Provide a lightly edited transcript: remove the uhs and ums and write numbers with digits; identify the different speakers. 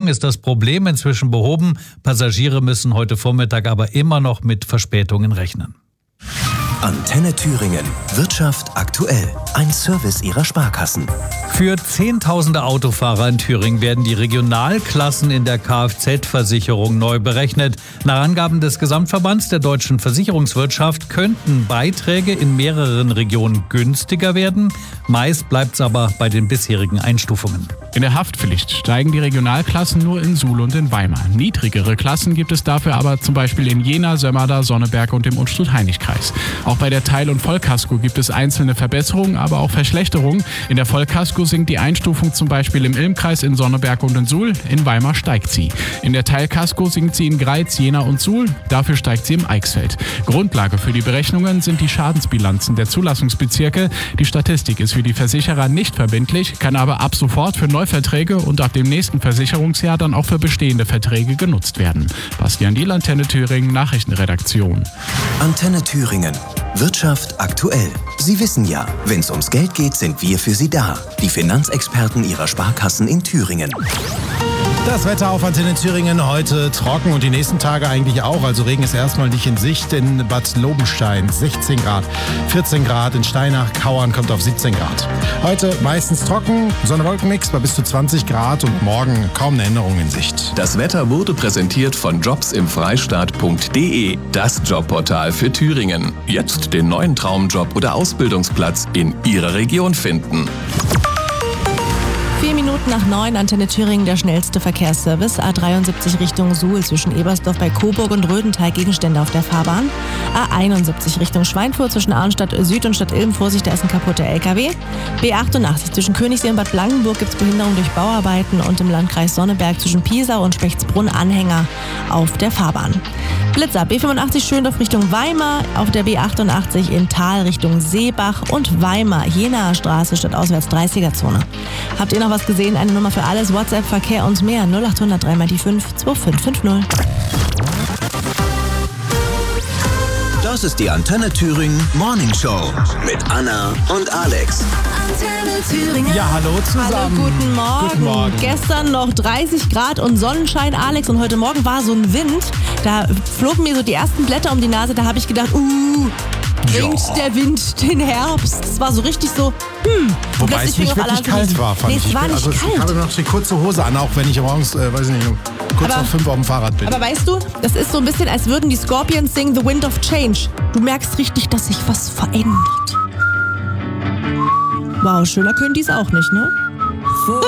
Speaker 1: ist das Problem inzwischen behoben. Passagiere müssen heute Vormittag aber immer noch mit Verspätungen rechnen.
Speaker 2: Antenne Thüringen. Wirtschaft aktuell. Ein Service Ihrer Sparkassen.
Speaker 1: Für Zehntausende Autofahrer in Thüringen werden die Regionalklassen in der Kfz-Versicherung neu berechnet. Nach Angaben des Gesamtverbands der deutschen Versicherungswirtschaft könnten Beiträge in mehreren Regionen günstiger werden. Meist bleibt es aber bei den bisherigen Einstufungen.
Speaker 3: In der Haftpflicht steigen die Regionalklassen nur in Suhl und in Weimar. Niedrigere Klassen gibt es dafür aber zum Beispiel in Jena, Sömmerda, Sonneberg und im Unstrut-Hainich-Kreis. Auch bei der Teil- und Vollkasko gibt es einzelne Verbesserungen, aber auch Verschlechterungen. In der Vollkasko sinkt die Einstufung zum Beispiel im Ilmkreis, in Sonneberg und in Suhl. In Weimar steigt sie. In der Teilkasko sinkt sie in Greiz, Jena und Suhl. Dafür steigt sie im Eichsfeld. Grundlage für die Berechnungen sind die Schadensbilanzen der Zulassungsbezirke. Die Statistik ist für die Versicherer nicht verbindlich, kann aber ab sofort für Neuverträge und ab dem nächsten Versicherungsjahr dann auch für bestehende Verträge genutzt werden. Bastian Diel, Antenne Thüringen, Nachrichtenredaktion.
Speaker 2: Antenne Thüringen. Wirtschaft aktuell. Sie wissen ja, wenn es ums Geld geht, sind wir für Sie da. Die Finanzexperten Ihrer Sparkassen in Thüringen.
Speaker 4: Das Wetter auf Antenne Thüringen heute trocken und die nächsten Tage eigentlich auch. Also Regen ist erstmal nicht in Sicht. In Bad Lobenstein 16 Grad, 14 Grad. In Steinach, Kauern kommt auf 17 Grad. Heute meistens trocken, Sonne-Wolken-Mix bei bis zu 20 Grad und morgen kaum eine Änderung in Sicht.
Speaker 5: Das Wetter wurde präsentiert von jobsimfreistaat.de, das Jobportal für Thüringen. Jetzt den neuen Traumjob oder Ausbildungsplatz in Ihrer Region finden.
Speaker 6: 4 Minuten nach 9, Antenne Thüringen, der schnellste Verkehrsservice. A73 Richtung Suhl zwischen Ebersdorf bei Coburg und Rödental Gegenstände auf der Fahrbahn. A71 Richtung Schweinfurt zwischen Arnstadt Süd und Stadt Ilm. Vorsicht, da ist ein kaputter LKW. B88 zwischen Königssee und Bad Blankenburg gibt es Behinderung durch Bauarbeiten und im Landkreis Sonneberg zwischen Piesau und Spechtsbrunn Anhänger auf der Fahrbahn. Blitzer, B85 Schöndorf Richtung Weimar, auf der B88 in Thal Richtung Seebach und Weimar, Jenaer Straße statt auswärts 30er-Zone. Habt ihr noch was gesehen? Eine Nummer für alles, WhatsApp, Verkehr und mehr, 0800 3 x 5 2550.
Speaker 2: Das ist die Antenne Thüringen Morning Show mit Anna und Alex.
Speaker 6: Antenne Thüringen.
Speaker 4: Ja, hallo zusammen.
Speaker 6: Hallo, guten Morgen.
Speaker 4: Guten Morgen.
Speaker 6: Gestern noch 30 Grad und Sonnenschein, Alex, und heute Morgen war so ein Wind. Da flogen mir so die ersten Blätter um die Nase, da habe ich gedacht, bringt der Wind den Herbst. Es war so richtig so,
Speaker 4: Wobei es nicht wirklich kalt war, fand ich.
Speaker 6: Es war nicht
Speaker 4: kalt. Ich habe noch die kurze Hose an, auch wenn ich morgens, kurz nach 5 auf dem Fahrrad bin.
Speaker 6: Aber weißt du, das ist so ein bisschen, als würden die Scorpions singen The Wind of Change. Du merkst richtig, dass sich was verändert. Wow, schöner können die es auch nicht, ne?